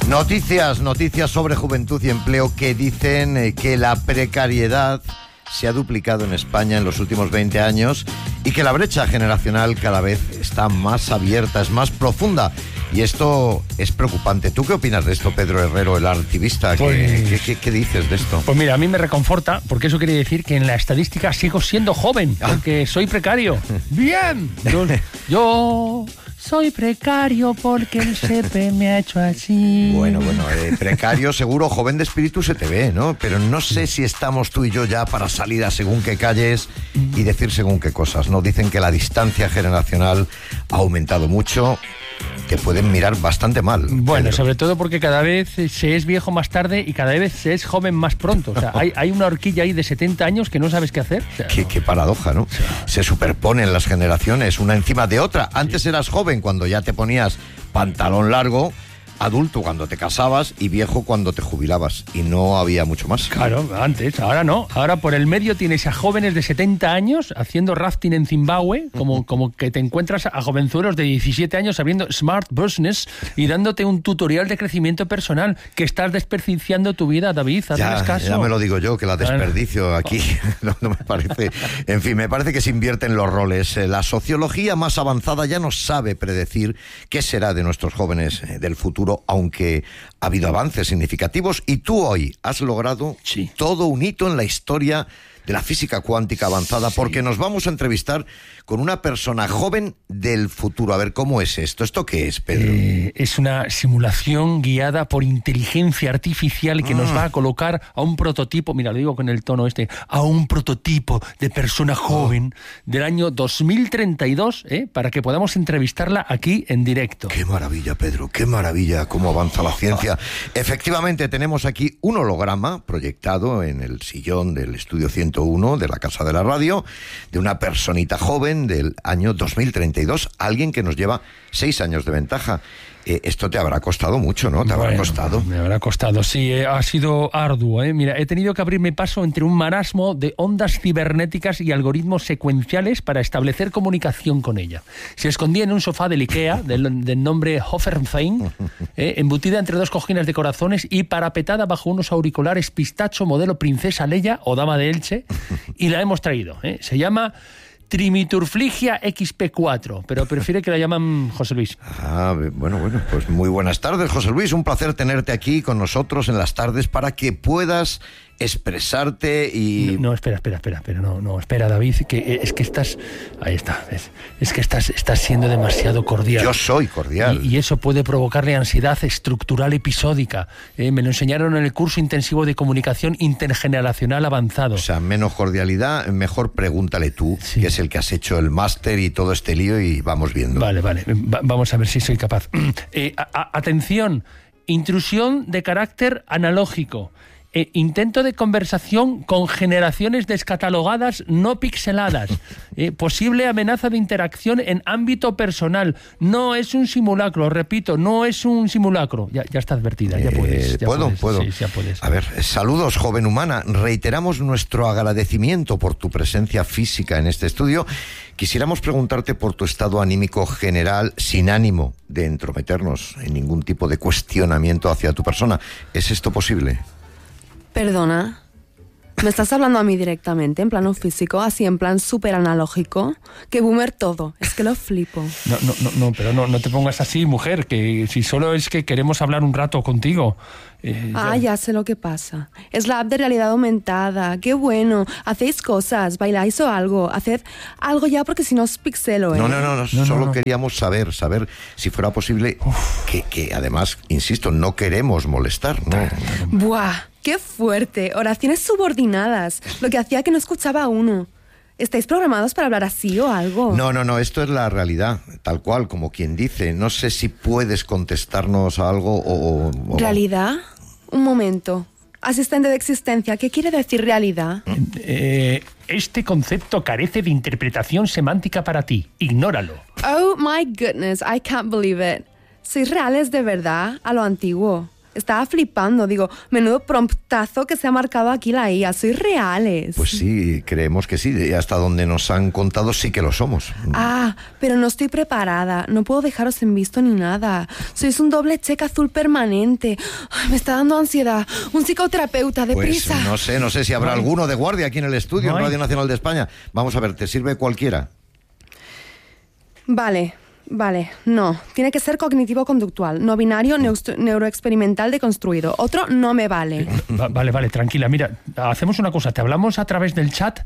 Noticias sobre juventud y empleo que dicen que la precariedad se ha duplicado en España en los últimos 20 años y que la brecha generacional cada vez está más abierta, es más profunda. Y esto es preocupante. ¿Tú qué opinas de esto, Pedro Herrero, el artivista? ¿Qué dices de esto? Pues mira, a mí me reconforta, porque eso quiere decir que en la estadística sigo siendo joven, porque soy precario. ¡Bien! Yo soy precario porque el CP me ha hecho así. Bueno, precario seguro, joven de espíritu se te ve, ¿no? Pero no sé si estamos tú y yo ya para salir a según qué calles y decir según qué cosas, ¿no? Dicen que la distancia generacional ha aumentado mucho. Te pueden mirar bastante mal. Bueno, Pedro. sobre todo porque cada vez se es viejo más tarde y cada vez se es joven más pronto. O sea, hay una horquilla ahí de 70 años que no sabes qué hacer. O sea, Qué paradoja, ¿no? Se superponen las generaciones una encima de otra. Antes eras joven cuando ya te ponías pantalón largo, adulto cuando te casabas y viejo cuando te jubilabas. Y no había mucho más. Claro, antes, ahora no. Ahora por el medio tienes a jóvenes de 70 años haciendo rafting en Zimbabue, como que te encuentras a jovenzuelos de 17 años sabiendo Smart Business y dándote un tutorial de crecimiento personal. Que estás desperdiciando tu vida, David, hazles caso. Ya me lo digo yo, que la desperdicio aquí. No me parece. En fin, me parece que se invierten los roles. La sociología más avanzada ya no sabe predecir qué será de nuestros jóvenes del futuro, aunque ha habido avances significativos, y tú hoy has logrado todo un hito en la historia de la física cuántica avanzada, porque nos vamos a entrevistar con una persona joven del futuro. A ver, ¿cómo es esto? ¿Esto qué es, Pedro? Es una simulación guiada por inteligencia artificial que nos va a colocar a un prototipo, mira, lo digo con el tono a un prototipo de persona joven del año 2032, para que podamos entrevistarla aquí en directo. ¡Qué maravilla, Pedro! ¡Qué maravilla! ¡Cómo avanza la ciencia! Efectivamente, tenemos aquí un holograma proyectado en el sillón del estudio 101 de la Casa de la Radio, de una personita joven del año 2032, alguien que nos lleva 6 años de ventaja. Esto te habrá costado mucho, ¿no? ¿Te habrá costado? Me habrá costado, sí, ha sido arduo, ¿eh? Mira, he tenido que abrirme paso entre un marasmo de ondas cibernéticas y algoritmos secuenciales para establecer comunicación con ella. Se escondía en un sofá del IKEA, del nombre Hoffenheim, embutida entre 2 cojines de corazones y parapetada bajo unos auriculares pistacho modelo Princesa Leia o Dama de Elche, y la hemos traído. Se llama Trimiturfligia XP4, pero prefiere que la llaman José Luis. Bueno, pues muy buenas tardes, José Luis. Un placer tenerte aquí con nosotros en las tardes para que puedas expresarte y... No, espera, David, que es que estás... Ahí está, ¿ves? Es que estás siendo demasiado cordial. Yo soy cordial. Y eso puede provocarle ansiedad estructural episódica. Me lo enseñaron en el curso intensivo de comunicación intergeneracional avanzado. O sea, menos cordialidad, mejor pregúntale tú, que es el que has hecho el máster y todo este lío, y vamos viendo. Vale, vamos a ver si soy capaz. Atención, intrusión de carácter analógico. Intento de conversación con generaciones descatalogadas no pixeladas. Posible amenaza de interacción en ámbito personal. No es un simulacro, repito, no es un simulacro. Ya está advertida, ya puedes. ¿Puedo? Sí, ya puedes. A ver, saludos, joven humana. Reiteramos nuestro agradecimiento por tu presencia física en este estudio. Quisiéramos preguntarte por tu estado anímico general, sin ánimo de entrometernos en ningún tipo de cuestionamiento hacia tu persona. ¿Es esto posible? Perdona, ¿me estás hablando a mí directamente, en plano físico, así en plan súper analógico? Que boomer todo, es que lo flipo. No, pero no te pongas así, mujer, que si solo es que queremos hablar un rato contigo. Ya sé lo que pasa. Es la app de realidad aumentada, qué bueno. Hacéis cosas, bailáis o algo. Haced algo ya porque si no os pixelo, ¿eh? No, solo queríamos saber si fuera posible que además, insisto, no queremos molestar, ¿no? Buah, qué fuerte. Oraciones subordinadas, lo que hacía que no escuchaba a uno. ¿Estáis programados para hablar así o algo? No, esto es la realidad, tal cual, como quien dice. No sé si puedes contestarnos a algo o... ¿Realidad? Un momento. Asistente de existencia, ¿qué quiere decir realidad? Este concepto carece de interpretación semántica para ti. Ignóralo. Oh my goodness, I can't believe it. ¿Sois reales de verdad? A lo antiguo. Estaba flipando, digo, menudo promptazo que se ha marcado aquí la IA, sois reales. Pues sí, creemos que sí, y hasta donde nos han contado sí que lo somos. Ah, pero no estoy preparada, no puedo dejaros en visto ni nada. Sois un doble cheque azul permanente. Ay, me está dando ansiedad. Un psicoterapeuta, deprisa. Pues no sé si habrá alguno de guardia aquí en el estudio, en Radio Nacional de España. Vamos a ver, ¿te sirve cualquiera? Vale, no. Tiene que ser cognitivo-conductual, no binario, neuroexperimental deconstruido. Otro no me vale. Vale, tranquila. Mira, hacemos una cosa. Te hablamos a través del chat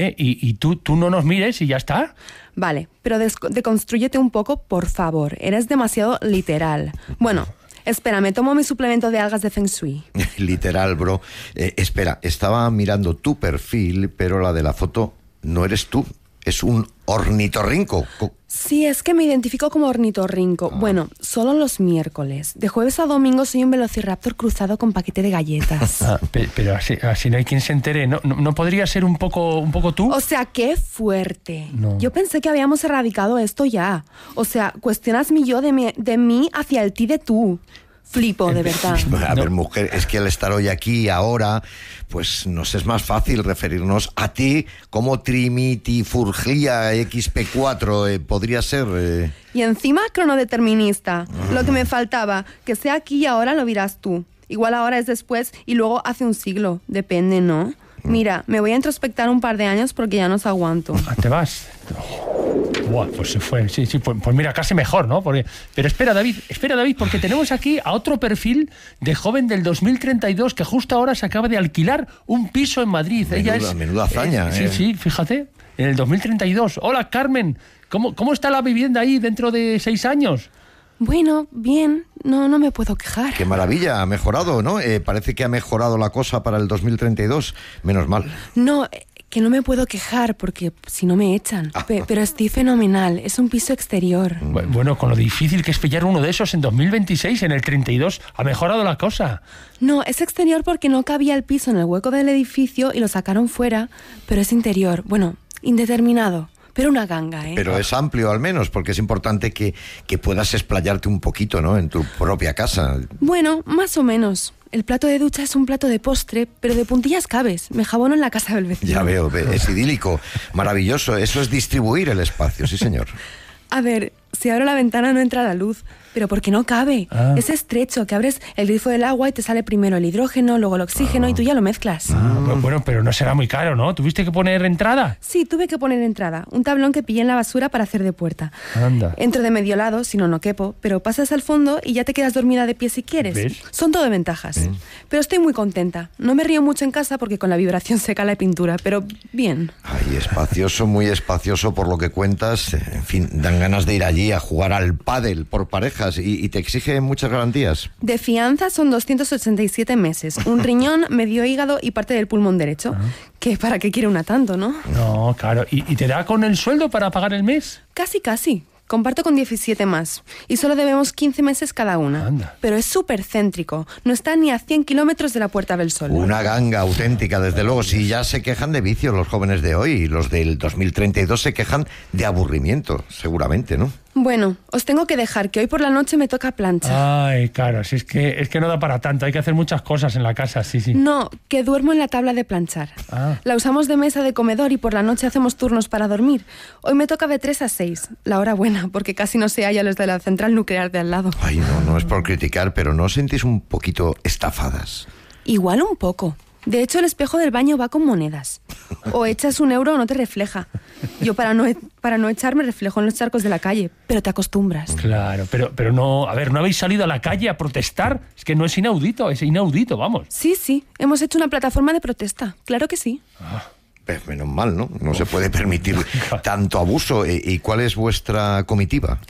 y tú no nos mires y ya está. Vale, pero deconstrúyete un poco, por favor. Eres demasiado literal. Bueno, espera, me tomo mi suplemento de algas de Feng Shui. Literal, bro. Espera, estaba mirando tu perfil, pero la de la foto no eres tú. Es un ornitorrinco. Sí, es que me identifico como ornitorrinco. Bueno, solo los miércoles. De jueves a domingo soy un velociraptor cruzado con paquete de galletas. Pero así no hay quien se entere. ¿No podría ser un poco tú? O sea, qué fuerte. No. Yo pensé que habíamos erradicado esto ya. O sea, cuestionas mi yo de mí hacia el ti de tú. Flipo, de verdad. A ver, mujer, es que al estar hoy aquí, ahora, pues nos es más fácil referirnos a ti como Trimitifurgia XP4, podría ser... Y encima cronodeterminista. Lo que me faltaba, que sea aquí y ahora lo dirás tú. Igual ahora es después y luego hace un siglo. Depende, ¿no? Mira, me voy a introspectar un par de años porque ya no os aguanto. ¿Te vas? Buah, pues se fue. Sí, pues mira, casi mejor, ¿no? Pero espera, David, porque tenemos aquí a otro perfil de joven del 2032 que justo ahora se acaba de alquilar un piso en Madrid. Menuda hazaña. Sí, fíjate, en el 2032. Hola, Carmen, ¿cómo está la vivienda ahí dentro de 6 años? Bueno, bien, no me puedo quejar. Qué maravilla, ha mejorado, ¿no? Parece que ha mejorado la cosa para el 2032, menos mal. No, que no me puedo quejar porque si no me echan. Pero estoy fenomenal, es un piso exterior. Bueno, con lo difícil que es pillar uno de esos en 2026, en el 32, ha mejorado la cosa. No, es exterior porque no cabía el piso en el hueco del edificio y lo sacaron fuera, pero es interior, bueno, indeterminado. Pero una ganga, ¿eh? Pero es amplio al menos, porque es importante que puedas explayarte un poquito, ¿no? En tu propia casa. Bueno, más o menos. El plato de ducha es un plato de postre, pero de puntillas cabes. Me jabono en la casa del vecino. Ya veo, es idílico, maravilloso. Eso es distribuir el espacio, sí señor. A ver, si abro la ventana no entra la luz, pero porque no cabe. Es estrecho, que abres el grifo del agua y te sale primero el hidrógeno, luego el oxígeno y tú ya lo mezclas. Bueno, pero no será muy caro, ¿no? ¿Tuviste que poner entrada? Sí, tuve que poner entrada. Un tablón que pillé en la basura para hacer de puerta. Anda. Entro de medio lado, si no quepo, pero pasas al fondo y ya te quedas dormida de pie si quieres. ¿Ves? Son todo ventajas. Pero estoy muy contenta. No me río mucho en casa porque con la vibración se cae la pintura, pero bien. Ay, espacioso, muy espacioso por lo que cuentas. En fin, dan ganas de ir allí a jugar al pádel por parejas y te exige muchas garantías. De fianza son 287 meses, un riñón, medio hígado y parte del pulmón derecho. Que para qué quiere una tanto, ¿no? No, claro. ¿Y te da con el sueldo para pagar el mes? Casi. Comparto con 17 más. Y solo debemos 15 meses cada una. Anda. Pero es súper céntrico. No está ni a 100 kilómetros de la Puerta del Sol. Una ganga auténtica, desde luego. Si ya se quejan de vicios los jóvenes de hoy, y los del 2032 se quejan de aburrimiento, seguramente, ¿no? Bueno, os tengo que dejar, que hoy por la noche me toca plancha. Ay, claro, si es que no da para tanto. Hay que hacer muchas cosas en la casa, sí. No, que duermo en la tabla de planchar. La usamos de mesa de comedor y por la noche hacemos turnos para dormir. Hoy me toca de 3 a 6, la hora buena, porque casi no se halla los de la central nuclear de al lado. Ay, no es por criticar, pero ¿no os sentís un poquito estafadas? Igual un poco. De hecho, el espejo del baño va con monedas. O echas €1 o no te refleja. Yo para no echarme reflejo en los charcos de la calle, pero te acostumbras. Claro, pero no... A ver, ¿no habéis salido a la calle a protestar? Es que no es inaudito, vamos. Sí, hemos hecho una plataforma de protesta, claro que sí. Pues menos mal, ¿no? No se puede permitir tanto abuso. ¿Y cuál es vuestra comitiva?